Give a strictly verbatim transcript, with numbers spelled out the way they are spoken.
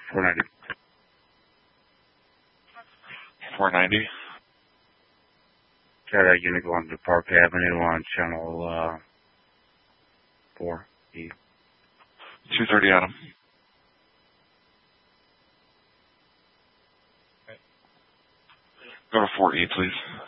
four ninety. four ninety. Got a unit going to Park Avenue on channel uh, four E. two thirty, Adam. Go to four E, please.